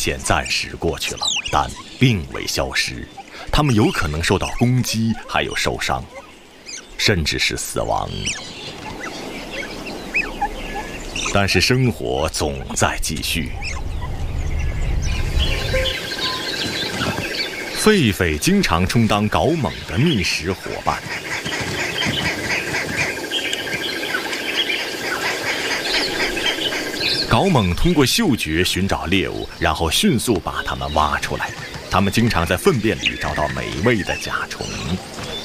险暂时过去了，但并未消失，它们有可能受到攻击，还有受伤，甚至是死亡。但是生活总在继续。狒狒经常充当搞猛的觅食伙伴。搞猛通过嗅觉寻找猎物，然后迅速把它们挖出来。它们经常在粪便里找到美味的甲虫。